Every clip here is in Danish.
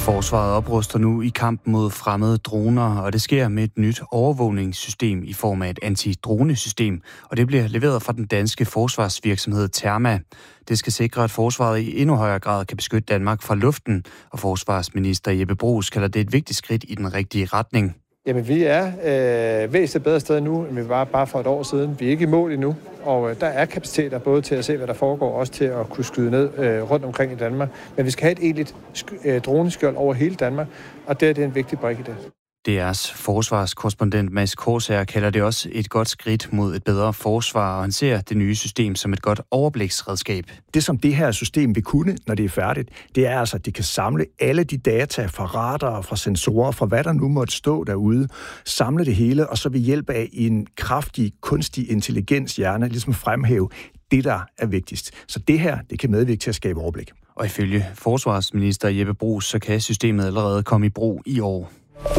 Forsvaret opruster nu i kampen mod fremmede droner, og det sker med et nyt overvågningssystem i form af et antidronesystem, og det bliver leveret fra den danske forsvarsvirksomhed Therma. Det skal sikre, at forsvaret i endnu højere grad kan beskytte Danmark fra luften, og forsvarsminister Jeppe Bruus kalder det et vigtigt skridt i den rigtige retning. Jamen, vi er væsentligt bedre sted nu, end vi var bare for et år siden. Vi er ikke i mål endnu, og der er kapaciteter både til at se, hvad der foregår, også til at kunne skyde ned rundt omkring i Danmark. Men vi skal have et egentligt droneskjold over hele Danmark, og det er en vigtig brik i det. DR's forsvarskorrespondent Mads Korsager kalder det også et godt skridt mod et bedre forsvar, og han ser det nye system som et godt overbliksredskab. Det, som det her system vil kunne, når det er færdigt, det er altså, at det kan samle alle de data fra radarer, fra sensorer, fra hvad der nu måtte stå derude, samle det hele, og så ved hjælp af en kraftig, kunstig intelligenshjerne ligesom fremhæve det, der er vigtigst. Så det her, det kan medvirke til at skabe overblik. Og ifølge forsvarsminister Jeppe Bruus, så kan systemet allerede komme i brug i år.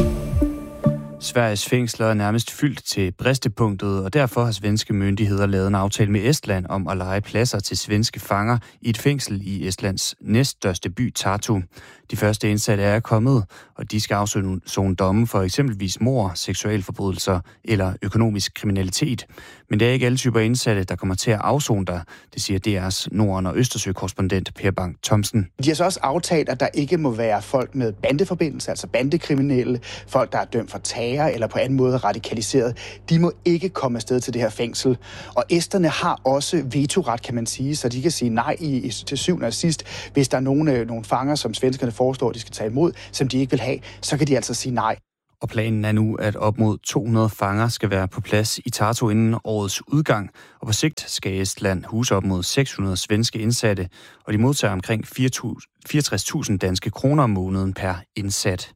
Sveriges fængsler er nærmest fyldt til bristepunktet, og derfor har svenske myndigheder lavet en aftale med Estland om at leje pladser til svenske fanger i et fængsel i Estlands næststørste by, Tartu. De første indsatte er kommet, og de skal afsone domme for eksempelvis mord, seksualforbrydelser eller økonomisk kriminalitet. Men det er ikke alle typer indsatte, der kommer til at afsone der, det siger DR's Norden- og Østersø-korrespondent Per Bang Thomsen. De har så også aftalt, at der ikke må være folk med bandeforbindelse, altså bandekriminelle, folk, der er dømt for terror eller på anden måde radikaliseret. De må ikke komme afsted til det her fængsel. Og esterne har også vetoret, kan man sige, så de kan sige nej til syvende og sidst. Hvis der er nogle fanger, som svenskerne foreslår, de skal tage imod, som de ikke vil have, så kan de altså sige nej. Og planen er nu, at op mod 200 fanger skal være på plads i Tartu inden årets udgang. Og på sigt skal Estland huse op mod 600 svenske indsatte, og de modtager omkring 64.000 danske kroner om måneden per indsat.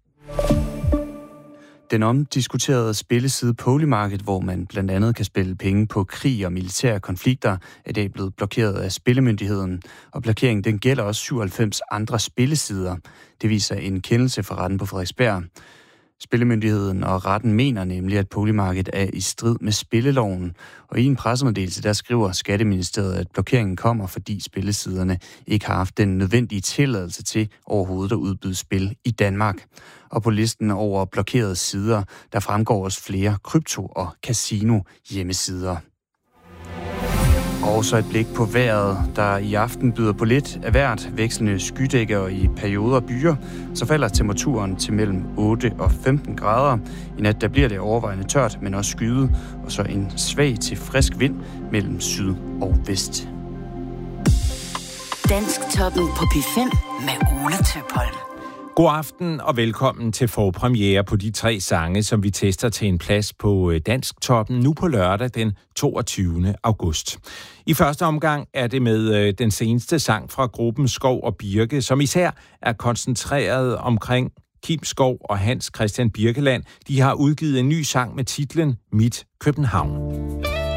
Den omdiskuterede spilleside Polymarket, hvor man blandt andet kan spille penge på krig og militære konflikter, er i dag blevet blokeret af Spillemyndigheden. Og blokeringen den gælder også 97 andre spillesider. Det viser en kendelse fra retten på Frederiksberg. Spillemyndigheden og retten mener nemlig, at Polymarket er i strid med spilleloven. Og i en pressemeddelelse, der skriver Skatteministeriet, at blokeringen kommer, fordi spillesiderne ikke har haft den nødvendige tilladelse til overhovedet at udbyde spil i Danmark. Og på listen over blokerede sider, der fremgår også flere krypto- og casino-hjemmesider. Og så et blik på vejret, der i aften byder på lidt af hvert, vekslende skydækker og i perioder byer. Så falder temperaturen til mellem 8 og 15 grader. I nat der bliver det overvejende tørt, men også skyet. Og så en svag til frisk vind mellem syd og vest. Dansktoppen på P5 med Ole Tøpholm. God aften og velkommen til forpremiere på de 3 sange, som vi tester til en plads på Dansktoppen nu på lørdag den 22. august. I første omgang er det med den seneste sang fra gruppen Skov og Birke, som især er koncentreret omkring Kim Skov og Hans Christian Birkeland. De har udgivet en ny sang med titlen Mit København.